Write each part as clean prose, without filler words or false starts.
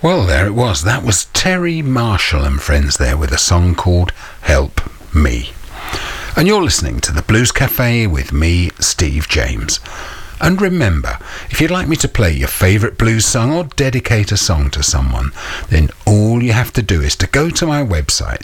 Well, there it was. That was Terry Marshall and friends there with a song called Help Me. And you're listening to the Blues Cafe with me, Steve James. And remember, if you'd like me to play your favourite blues song or dedicate a song to someone, then all you have to do is to go to my website,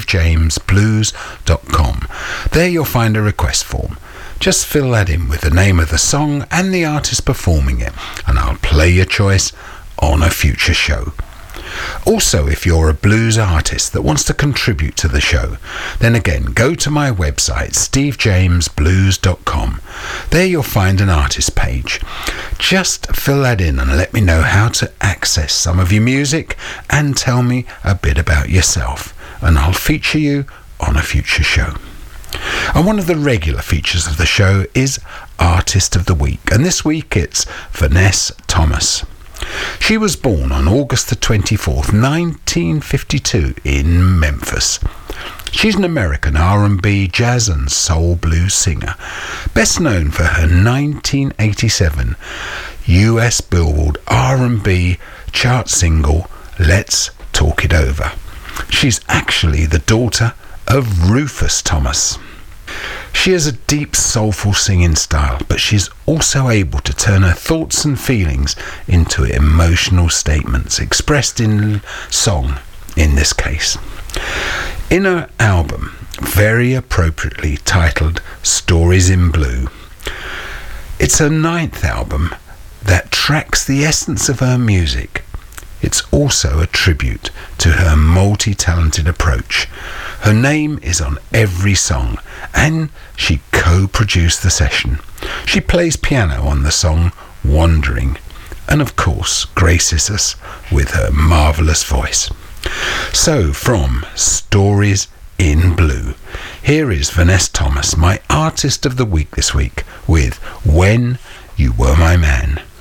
stevejamesblues.com. There you'll find a request form. Just fill that in with the name of the song and the artist performing it, and I'll play your choice on a future show. Also, if you're a blues artist that wants to contribute to the show, then again, go to my website, stevejamesblues.com. There you'll find an artist page. Just fill that in and let me know how to access some of your music and tell me a bit about yourself, and I'll feature you on a future show. And one of the regular features of the show is Artist of the Week, and this week it's Vanessa Thomas. She was born on August the 24th, 1952 in Memphis. She's an American R&B, jazz and soul blues singer, best known for her 1987 US Billboard R&B chart single, Let's Talk It Over. She's actually the daughter of Rufus Thomas. She has a deep, soulful singing style, but she's also able to turn her thoughts and feelings into emotional statements expressed in song, in this case. In her album, very appropriately titled Stories in Blue, it's her 9th album that tracks the essence of her music. It's also a tribute to her multi-talented approach. Her name is on every song, and she co-produced the session. She plays piano on the song Wandering, and of course graces us with her marvellous voice. So, from Stories in Blue, here is Vanessa Thomas, my Artist of the Week this week, with When You Were My Man.